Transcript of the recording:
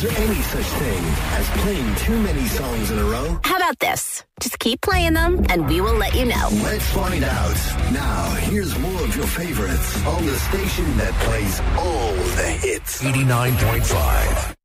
Is there any such thing as playing too many songs in a row? How about this? Just keep playing them, and we will let you know. Let's find out. Now, here's more of your favorites on the station that plays all the hits. 89.5.